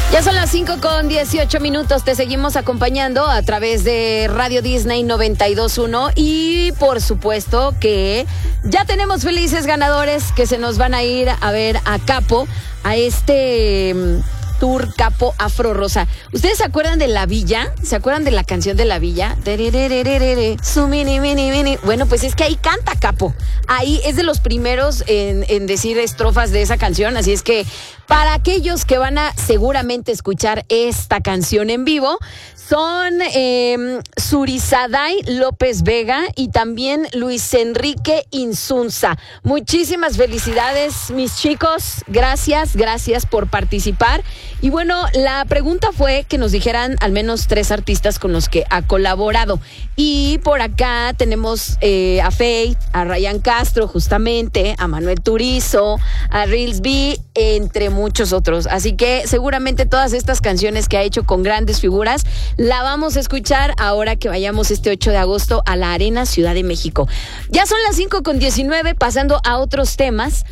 Ya son las 5:18. Te seguimos acompañando a través de Radio Disney 92.1 y por supuesto que ya tenemos felices ganadores que se nos van a ir a ver a Capo, a este tour Capo Afro Rosa. ¿Ustedes se acuerdan de La Villa? ¿Se acuerdan de la canción de La Villa? Su mini, mini, mini. Bueno, pues es que ahí canta Capo. Ahí es de los primeros en decir estrofas de esa canción, así es que para aquellos que van a seguramente escuchar esta canción en vivo, son Surizaday López Vega y también Luis Enrique Insunza. Muchísimas felicidades, mis chicos. Gracias por participar. Y bueno, la pregunta fue que nos dijeran al menos 3 artistas con los que ha colaborado. Y por acá tenemos a Faith, a Ryan Castro, justamente, a Manuel Turizo, a Reels B, entre muchos otros. Así que seguramente todas estas canciones que ha hecho con grandes figuras la vamos a escuchar ahora que vayamos este 8 de agosto a la Arena Ciudad de México. Ya son las 5:19, pasando a otros temas.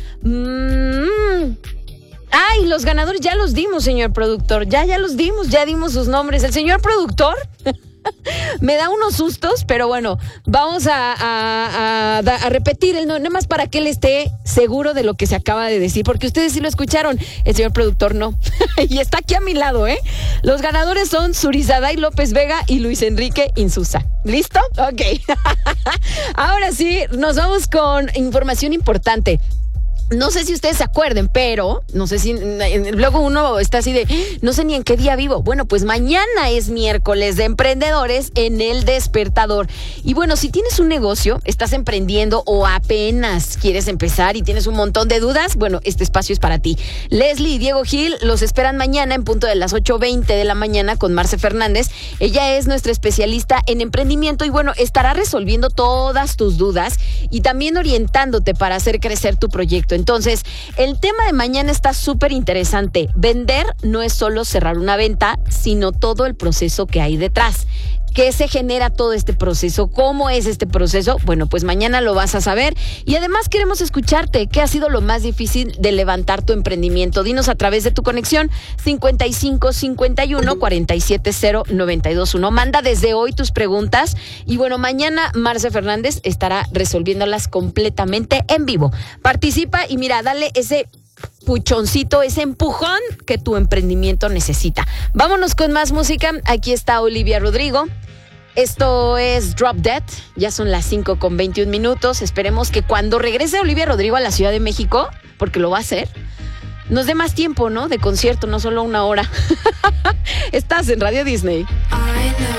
Ay, los ganadores ya los dimos, señor productor. Ya los dimos, ya dimos sus nombres. El señor productor me da unos sustos, pero bueno, vamos a repetir el nombre, nada más para que él esté seguro de lo que se acaba de decir, porque ustedes sí lo escucharon, el señor productor no. Y está aquí a mi lado, ¿eh? Los ganadores son Surizaday López Vega y Luis Enrique Insunza. ¿Listo? Ok. Ahora sí, nos vamos con información importante. No sé si ustedes se acuerden, pero no sé si luego uno está así de no sé ni en qué día vivo. Bueno, pues mañana es miércoles de emprendedores en El Despertador. Y bueno, si tienes un negocio, estás emprendiendo o apenas quieres empezar y tienes un montón de dudas, bueno, este espacio es para ti. Leslie y Diego Gil los esperan mañana en punto de las 8:20 de la mañana con Marce Fernández. Ella es nuestra especialista en emprendimiento y bueno, estará resolviendo todas tus dudas y también orientándote para hacer crecer tu proyecto. Entonces, el tema de mañana está súper interesante. Vender no es solo cerrar una venta, sino todo el proceso que hay detrás. ¿Qué se genera todo este proceso? ¿Cómo es este proceso? Bueno, pues mañana lo vas a saber. Y además queremos escucharte. ¿Qué ha sido lo más difícil de levantar tu emprendimiento? Dinos a través de tu conexión 55 51 47 0 92 1. Manda desde hoy tus preguntas. Y bueno, mañana Marce Fernández estará resolviéndolas completamente en vivo. Participa y mira, dale ese puchoncito, ese empujón que tu emprendimiento necesita. Vámonos con más música. Aquí está Olivia Rodrigo. Esto es Drop Dead. Ya son las 5:21. Esperemos que cuando regrese Olivia Rodrigo a la Ciudad de México, porque lo va a hacer, nos dé más tiempo, ¿no? De concierto, no solo 1 hora. Estás en Radio Disney.